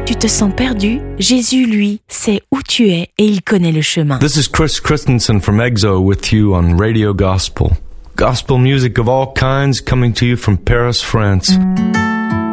Tu te sens perdu? Jésus, lui, sait où tu es et il connaît le chemin. This is Chris Christensen from EXO with you on Radio Gospel. Gospel music of all kinds coming to you from Paris, France.